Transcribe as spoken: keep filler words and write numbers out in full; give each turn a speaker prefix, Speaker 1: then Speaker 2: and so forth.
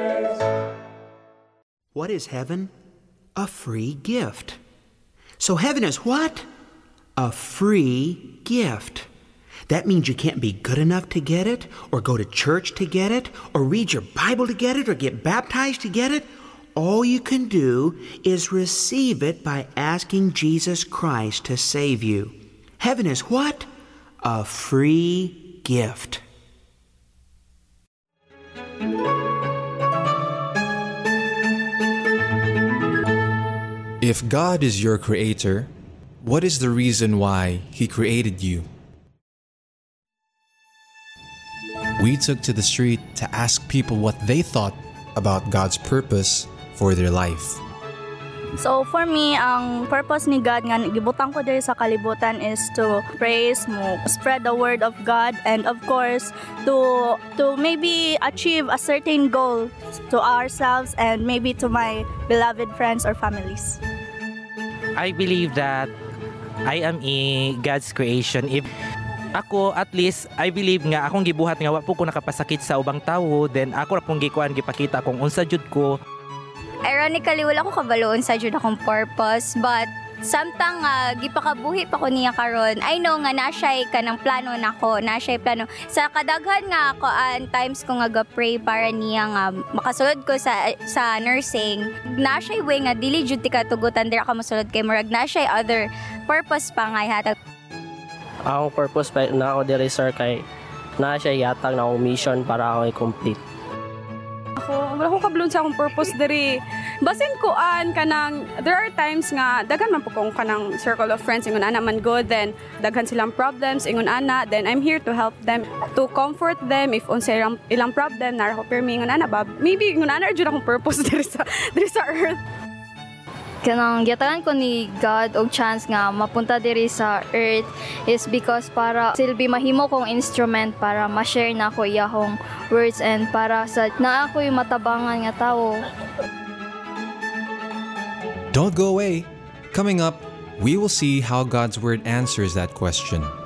Speaker 1: What is heaven? A free gift. So heaven is what? A free gift. That means you can't be good enough to get it, or go to church to get it, or read your Bible to get it, or get baptized to get it. All you can do is receive it by asking Jesus Christ to save you. Heaven is what? A free gift.
Speaker 2: If God is your creator, what is the reason why He created you? We took to the street to ask people what they thought about God's purpose for their life.
Speaker 3: So for me, ang purpose ni God nga gibutang ko diri sa kalibutan is to praise mo, spread the word of God, and of course to to maybe achieve a certain goal to ourselves and maybe to my beloved friends or families.
Speaker 4: I believe that I am a God's creation. If ako, at least, I believe nga akong gibuhat nga wa po ko nakapasakit sa ubang tawo, then ako ra pong gikuan gipakita kung unsa jud ko.
Speaker 5: Ironically, wala ko kabaloon sa jud akong purpose, but samtang uh, gipakabuhi pa ko niya karon, I know nga na siya kanang plano nako, na siya plano. Sa kadaghan nga ako an times ko nga ga-pray para niya nga makasulod ko sa sa nursing. Na siya way nga dili jud ti katugutan dira ka mosulod kay murag na siya other purpose pa nga hatag.
Speaker 6: Ang purpose pa na ako diri sir kay na siya yatag na akong mission para ako i-complete.
Speaker 7: Ako, wala akong kablon sa akong purpose diri. Basin ko an kanang there are times nga daghan man po kong kanang circle of friends ingon ana man good, then daghan silang problems ingon ana, then I'm here to help them, to comfort them if unsa ilang, ilang problem na ako per mi ingon ana ba maybe ingon ana jud akong purpose diri sa diri sa earth.
Speaker 8: Kanang gitagan ko ni God og chance nga mapunta diri sa earth is because para silbi mahimo kong instrument para ma-share na ko iyahong words and para sa naa ko'y matabangan nga tawo.
Speaker 2: Don't go away. Coming up, we will see how God's Word answers that question.